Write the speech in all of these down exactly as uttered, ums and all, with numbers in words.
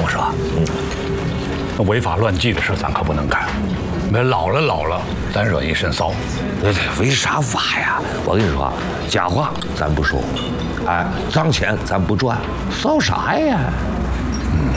我说，嗯，那违法乱纪的事咱可不能干。那老了老了，咱惹一身骚。 违啥法呀？我跟你说，假话咱不说，哎，脏钱咱不赚，骚啥呀？ 嗯。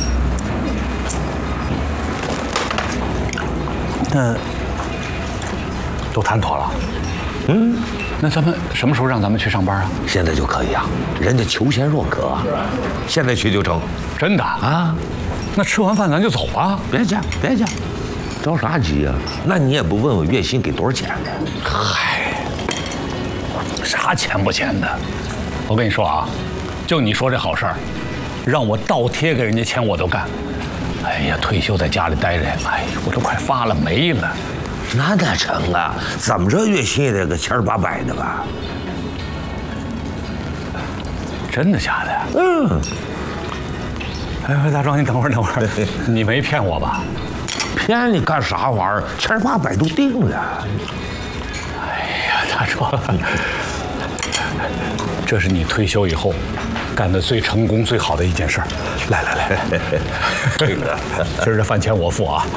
那都谈妥了。嗯。那咱们什么时候让咱们去上班啊？ 现在就可以啊，人家求贤若渴，现在去就成。 真的啊？那吃完饭咱就走啊？ 别介，别介，着啥急呀？那你也不问问月薪给多少钱呢？ 嗨，啥钱不钱的？我跟你说啊，就你说这好事儿，让我倒贴给人家钱我都干。哎呀，退休在家里待着，哎，我都快发了霉了。 那哪成啊？怎么着月薪也得个千八百的吧？ 真的假的？ 嗯。 哎，大壮，你等会儿，等会儿，你没骗我吧？ 骗你干啥玩意儿？千八百都定了。 哎呀，大壮，这是你退休以后干的最成功、最好的一件事儿。来来来，这个今儿这饭钱我付啊。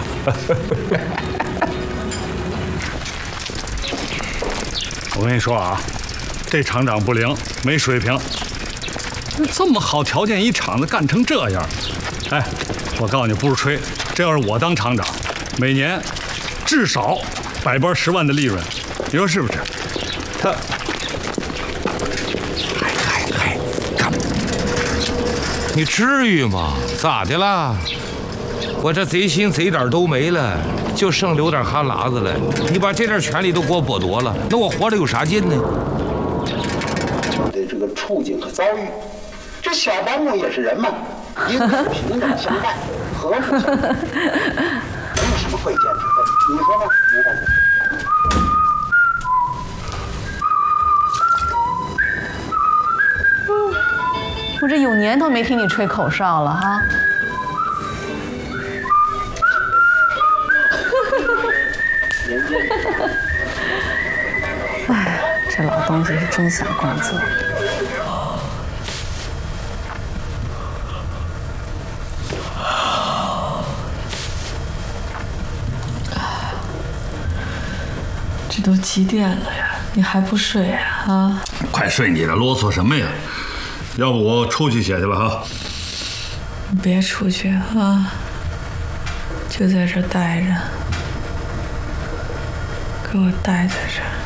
我跟你说啊，这厂长不灵，没水平。这么好条件一厂子干成这样，哎，我告诉你不是吹，这要是我当厂长，每年至少百八十万的利润，你说是不是？他， 嗨嗨嗨，干！ 你至于吗？咋的啦？我这贼心贼胆都没了，就剩流点哈喇子了。你把这点权利都给我剥夺了，那我活着有啥劲呢？ 的这个处境和遭遇，这小保姆也是人嘛，应该平等相待，和睦相处，没有什么贵贱之分。你说呢，刘大姐？ 我这有年头没听你吹口哨了哈。哎，这老东西是真想工作。 这都几点了呀？你还不睡呀？啊！ 快睡你的，啰嗦什么呀？要不我出去写去了哈。 你别出去啊，就在这待着，给我待在这儿。